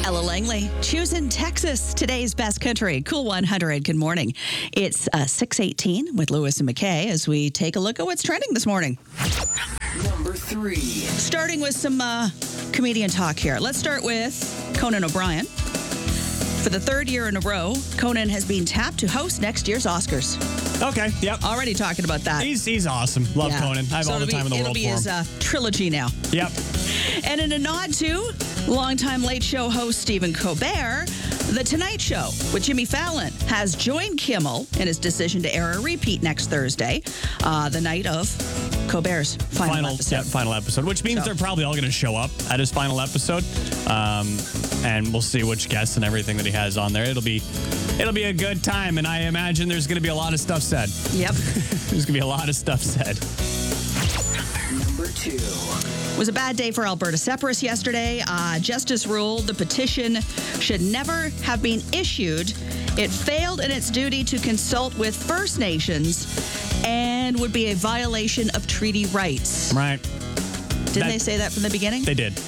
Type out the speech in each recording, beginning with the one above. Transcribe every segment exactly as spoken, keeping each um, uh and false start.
Ella Langley, choosing Texas, today's best country. Cool one hundred. Good morning. It's uh, six eighteen with Lewis and McKay as we take a look at what's trending this morning. Number three. Starting with some uh, comedian talk here. Let's start with Conan O'Brien. For the third year in a row, Conan has been tapped to host next year's Oscars. Okay, yep. Already talking about that. He's he's awesome. Love Yeah. Conan. I have So all the it'll time be, in the it'll world be for him. his uh, trilogy now. Yep. And in a nod to longtime Late Show host Stephen Colbert, The Tonight Show with Jimmy Fallon has joined Kimmel in his decision to air a repeat next Thursday, uh, the night of Colbert's final, Final, episode. yeah, final episode, which means So- they're probably all going to show up at his final episode, um, and we'll see which guests and everything that he has on there. It'll be, it'll be a good time, and I imagine there's going to be a lot of stuff said. Yep. There's going to be a lot of stuff said. Number two. It was a bad day for Alberta Separatists yesterday. Uh, Justice ruled the petition should never have been issued. It failed in its duty to consult with First Nations and would be a violation of treaty rights. Right. Didn't That- they say that from the beginning? They did.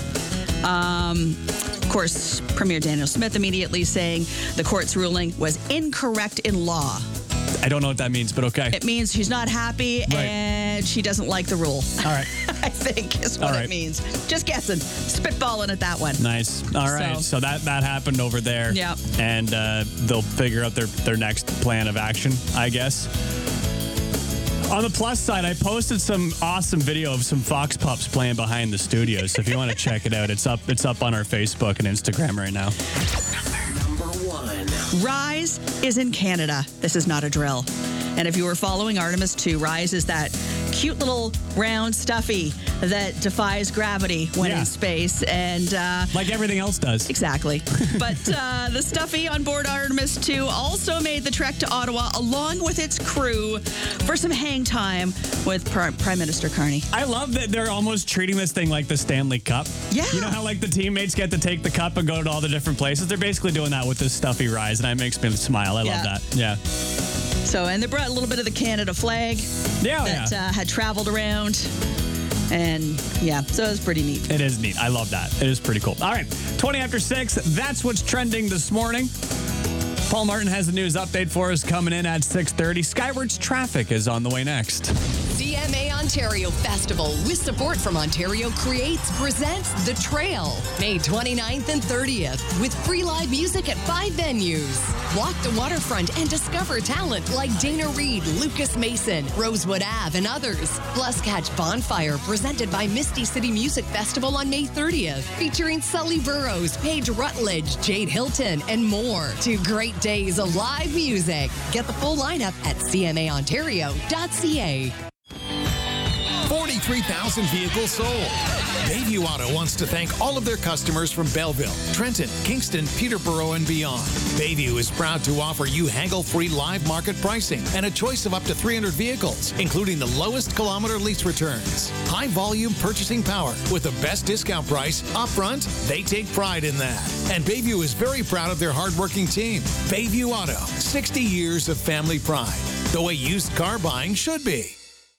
Of course, Premier Daniel Smith immediately saying the court's ruling was incorrect in law. I don't know what that means, but okay. It means she's not happy Right. and she doesn't like the rule. All right. I think is what All it right. means. Just guessing. Spitballing at that one. Nice. All right. So- So, that, that happened over there. Yep. And uh, they'll figure out their, their next plan of action, I guess. On the plus side, I posted some awesome video of some fox pups playing behind the studio. So if you want to check it out, it's up it's up on our Facebook and Instagram right now. Number one. Rise is in Canada. This is not a drill. And if you were following Artemis two, Rise is that cute little round stuffy that defies gravity when Yeah. in space. And uh, Like everything else does. exactly. But uh, the stuffy on board Artemis two also made the trek to Ottawa along with its crew for some hang time with Pr- Prime Minister Carney. I love that they're almost treating this thing like the Stanley Cup. Yeah. You know how like the teammates get to take the cup and go to all the different places? They're basically doing that with this stuffy Rise, and it makes me smile. I Yeah. love that. Yeah. So, and they brought a little bit of the Canada flag Yeah, oh, that yeah. uh, had traveled around. And yeah, so it was pretty neat. It is neat. I love that. It is pretty cool. All right, twenty after six. That's what's trending this morning. Paul Martin has the news update for us coming in at six thirty. Skywards Traffic is on the way next. C M A Ontario Festival, with support from Ontario Creates, presents The Trail, May twenty-ninth and thirtieth, with free live music at five venues. Walk the waterfront and discover talent like Dana Reed, Lucas Mason, Rosewood Ave, and others. Plus, catch Bonfire, presented by Misty City Music Festival on May thirtieth, featuring Sully Burrows, Paige Rutledge, Jade Hilton, and more. Two great days of live music. Get the full lineup at c m a ontario dot c a. forty-three thousand vehicles sold. Bayview Auto wants to thank all of their customers from Belleville, Trenton, Kingston, Peterborough, and beyond. Bayview is proud to offer you haggle-free live market pricing and a choice of up to three hundred vehicles, including the lowest kilometer lease returns. High volume purchasing power with the best discount price upfront. They take pride in that. And Bayview is very proud of their hardworking team. Bayview Auto, sixty years of family pride. The way used car buying should be.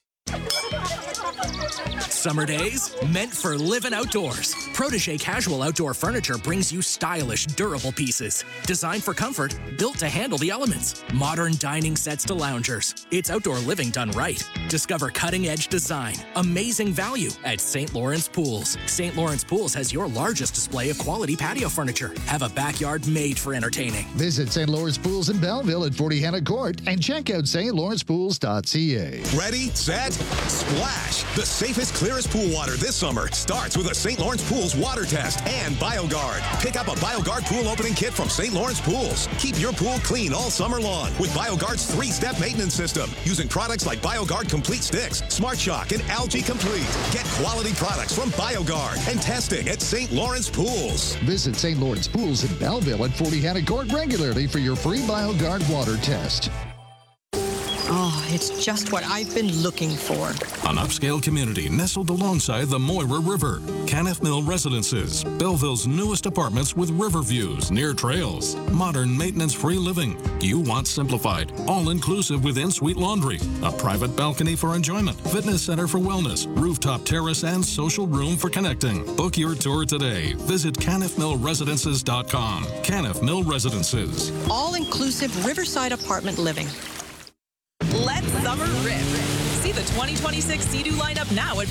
Summer days meant for living outdoors. Protege Casual Outdoor Furniture brings you stylish, durable pieces. Designed for comfort, built to handle the elements. Modern dining sets to loungers. It's outdoor living done right. Discover cutting-edge design, amazing value at Saint Lawrence Pools. Saint Lawrence Pools has your largest display of quality patio furniture. Have a backyard made for entertaining. Visit Saint Lawrence Pools in Belleville at forty Hannah Court and check out st lawrence pools dot c a. Ready, set, splash! The safest, clearest pool water this summer starts with a Saint Lawrence Pools water test and BioGuard. Pick up a BioGuard pool opening kit from Saint Lawrence Pools. Keep your pool clean all summer long with BioGuard's three-step maintenance system using products like BioGuard Complete Sticks, Smart Shock, and Algae Complete. Get quality products from BioGuard and testing at Saint Lawrence Pools. Visit Saint Lawrence Pools in Belleville at forty Hannah Court regularly for your free BioGuard water test. Oh, it's just what I've been looking for. An upscale community nestled alongside the Moira River. Caniff Mill Residences, Belleville's newest apartments with river views near trails. Modern maintenance-free living. You want simplified, all-inclusive with in-suite laundry, a private balcony for enjoyment, fitness center for wellness, rooftop terrace, and social room for connecting. Book your tour today. Visit caniff mill residences dot com. Caniff Mill Residences. All-inclusive riverside apartment living. Let summer rip. See the twenty twenty-six Sea-Doo lineup now at